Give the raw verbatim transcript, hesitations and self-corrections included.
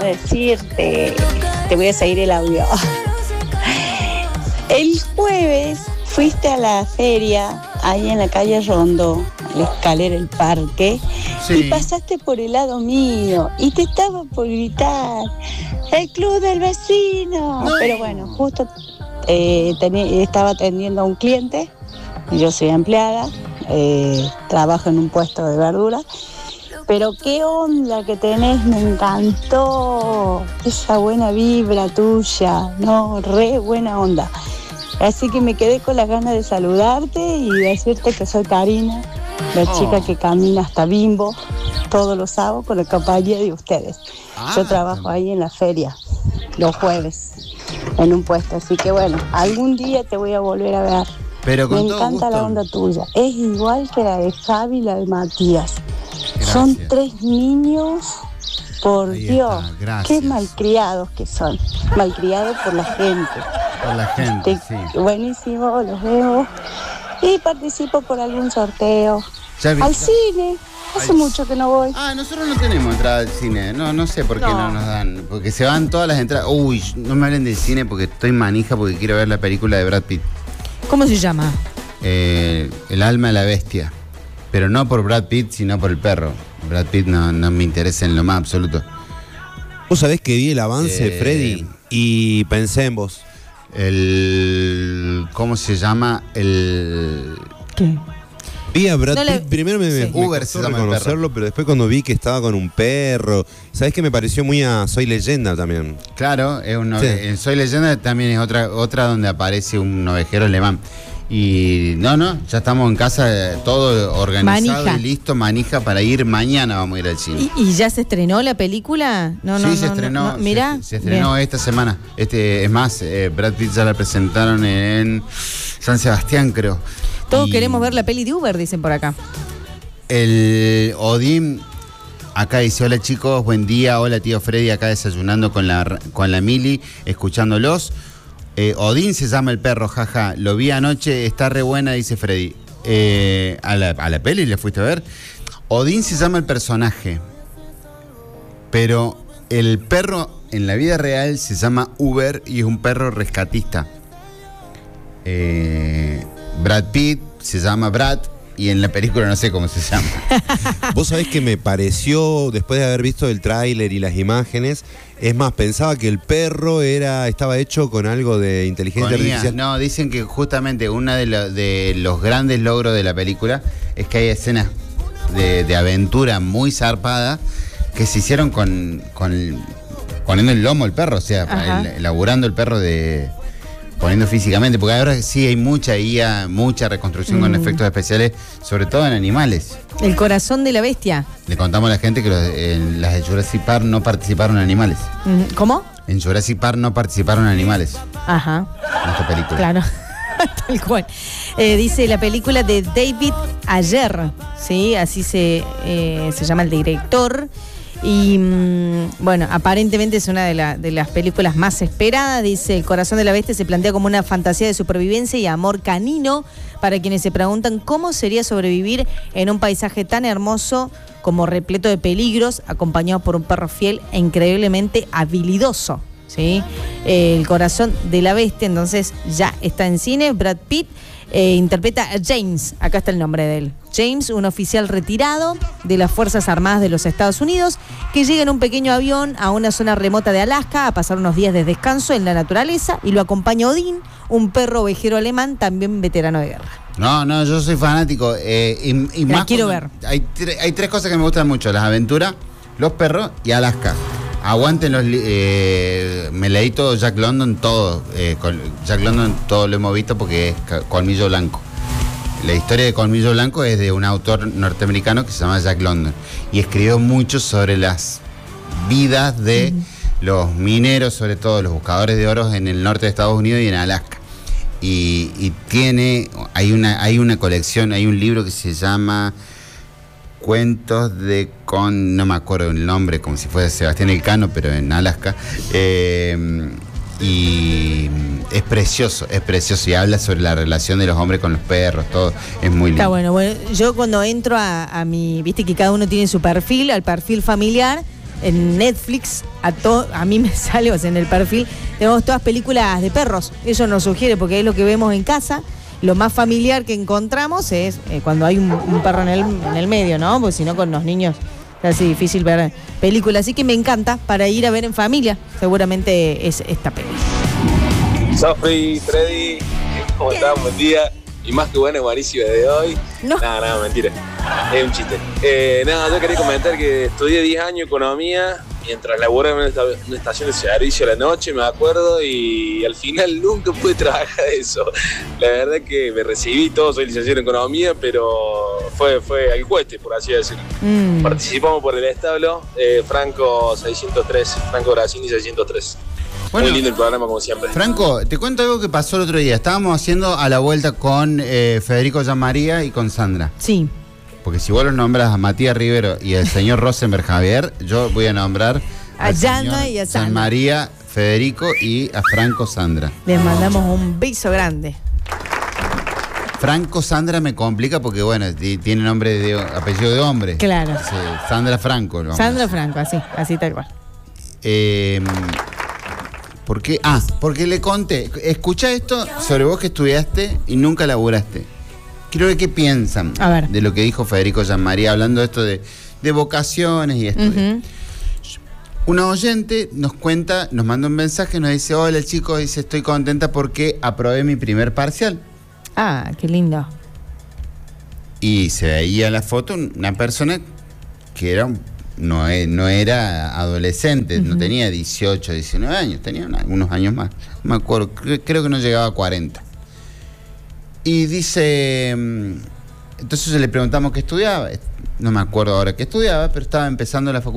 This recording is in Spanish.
decirte, te voy a seguir el audio. El jueves fuiste a la feria, ahí en la calle Rondó, la escalera del parque, sí. Y pasaste por el lado mío, y te estaba por gritar, ¡el club del vecino! No. Pero bueno, justo eh, ten- estaba atendiendo a un cliente, yo soy empleada, eh, trabajo en un puesto de verdura. Pero qué onda que tenés, me encantó esa buena vibra tuya, no, re buena onda. Así que me quedé con las ganas de saludarte y decirte que soy Karina, la oh. chica que camina hasta Bimbo todos los sábados con la compañía de ustedes. Ah, Yo trabajo ahí en la feria los jueves en un puesto, así que bueno, algún día te voy a volver a ver. Pero con me todo encanta gusto. La onda tuya, es igual que la de Javi y la de Matías. Gracias. Son tres niños, por Ahí Dios, está, qué malcriados que son, malcriados por la gente. Por la gente, este, sí. Buenísimo, los veo y participo por algún sorteo. Ya vi, al ya. cine, hace Ay. mucho que no voy. Ah, nosotros no tenemos entrada al cine, no, no sé por qué no. no nos dan, porque se van todas las entradas. Uy, no me hablen del cine porque estoy manija porque quiero ver la película de Brad Pitt. ¿Cómo se llama? Eh, El alma de la bestia. Pero no por Brad Pitt, sino por el perro. Brad Pitt no, no me interesa en lo más absoluto. Vos sabés que vi el avance, Eh, Freddy, y pensé en vos. El... ¿Cómo se llama? El... ¿Qué? Vi a Brad No le- Pitt, primero me, me, Sí. me Uber costó se llama el reconocerlo, pero después cuando vi que estaba con un perro, ¿sabés que me pareció muy a Soy Leyenda también? Claro, es un Sí. en Soy Leyenda también es otra, otra donde aparece un ovejero alemán. Y no, no, ya estamos en casa, eh, todo organizado Manija. y listo, manija para ir mañana, vamos a ir al cine. ¿Y, y ya se estrenó la película? No, no, sí, no, se no, estrenó, no, mirá. se, se estrenó Bien. esta semana. Este, es más, eh, Brad Pitt ya la presentaron en San Sebastián, creo. Todos Y queremos ver la peli de Uber, dicen por acá. El Odín acá dice, hola chicos, buen día, hola tío Freddy, acá desayunando con la, con la Mili, escuchándolos. Eh, Odín se llama el perro, jaja, lo vi anoche, está re buena, dice Freddy. Eh, ¿a, la, ¿A la peli le fuiste a ver? Odín se llama el personaje, pero el perro en la vida real se llama Uber y es un perro rescatista. Eh, Brad Pitt se llama Brad y en la película no sé cómo se llama. Vos sabés que me pareció, después de haber visto el tráiler y las imágenes, es más, pensaba que el perro era estaba hecho con algo de inteligencia Con I A. artificial. No, dicen que justamente uno de, lo- de los grandes logros de la película es que hay escenas de, de aventura muy zarpada que se hicieron con, con el- poniendo el lomo el perro, o sea, Ajá. el- elaborando el perro de poniendo físicamente, porque ahora sí hay mucha I A, mucha reconstrucción Mm. con efectos especiales, sobre todo en animales. El corazón de la bestia. Le contamos a la gente que los- en las de Jurassic Park no participaron animales. Mm, ¿Cómo? En Jurassic Park no participaron animales Ajá, en esta película. claro. Tal cual. Eh, dice la película de David Ayer, ¿sí? Así se, eh, se llama el director. Y mm, bueno, aparentemente es una de, la- de las películas más esperadas. Dice, El corazón de la bestia se plantea como una fantasía de supervivencia y amor canino para quienes se preguntan cómo sería sobrevivir en un paisaje tan hermoso como repleto de peligros, acompañado por un perro fiel e increíblemente habilidoso. ¿Sí? Eh, El corazón de la bestia, entonces ya está en cine. Brad Pitt eh, interpreta a James, acá está el nombre de él. James, un oficial retirado de las Fuerzas Armadas de los Estados Unidos, que llega en un pequeño avión a una zona remota de Alaska a pasar unos días de descanso en la naturaleza, y lo acompaña Odín, un perro ovejero alemán, también veterano de guerra. No, no, yo soy fanático. Eh, y, y La más quiero cuando- ver. Hay, tre- hay tres cosas que me gustan mucho: las aventuras, los perros y Alaska. Aguanten los. li- Eh, me leí todo Jack London, todo. eh, con Jack London, todo lo hemos visto porque es ca- Colmillo Blanco. La historia de Colmillo Blanco es de un autor norteamericano que se llama Jack London y escribió mucho sobre las vidas de uh-huh. los mineros, sobre todo los buscadores de oro en el norte de Estados Unidos y en Alaska. Y, y tiene, hay una, hay una colección, hay un libro que se llama Cuentos de con, no me acuerdo el nombre, como si fuese Sebastián Elcano, pero en Alaska. Eh, y es precioso, es precioso. Y habla sobre la relación de los hombres con los perros, todo. Es muy lindo. Está bueno, bueno, yo cuando entro a, a mi, viste que cada uno tiene su perfil, al perfil familiar, en Netflix, a, to, a mí me sale, o sea, en el perfil, tenemos todas películas de perros. Eso nos sugiere, porque es lo que vemos en casa. Lo más familiar que encontramos es eh, cuando hay un, un perro en el, en el medio, ¿no? Porque si no, con los niños es así difícil ver películas. Así que me encanta para ir a ver en familia. Seguramente es esta peli. Sofi, Freddy, ¿cómo están? Buen día. Y más que buena y buenísima de hoy. No. Nada, nada, mentira. Es un chiste. Eh, nada, yo quería comentar que estudié diez años economía mientras laboraba en una, una estación de servicio a la noche, me acuerdo, y al final nunca pude trabajar de eso. La verdad que me recibí todo, soy licenciado en economía, pero fue, fue al cueste, por así decirlo. Mm. Participamos por el establo, eh, Franco seiscientos tres, Franco Brasini seiscientos tres. Bueno, muy lindo el programa, como siempre. Franco, te cuento algo que pasó el otro día. Estábamos haciendo a la vuelta con eh, Federico Gianmaría y con Sandra. Sí. Porque si vos los nombras a Matías Rivero y al señor Rosenberg Javier, yo voy a nombrar a Yana y a Sandra. Gianmaría, Federico y a Franco Sandra. Les mandamos un beso grande. Franco Sandra me complica porque, bueno, tiene nombre de apellido de hombre. Claro. Sí, Sandra Franco. Sandra Franco, así, así tal cual. Eh... ¿Por qué? Ah, porque le conté. Escucha esto sobre vos que estudiaste y nunca laburaste. Quiero ver qué piensan a ver. de lo que dijo Federico Gianmaría, hablando de esto de, de vocaciones y esto. Uh-huh. Una oyente nos cuenta, nos manda un mensaje, nos dice: hola chicos, dice, estoy contenta porque aprobé mi primer parcial. Ah, qué lindo. Y se veía en la foto una persona que era un No, no era adolescente, uh-huh. no tenía dieciocho, diecinueve años, tenía unos años más. No me acuerdo, creo que no llegaba a cuarenta. Y dice, entonces le preguntamos qué estudiaba. No me acuerdo ahora qué estudiaba, pero estaba empezando la facultad.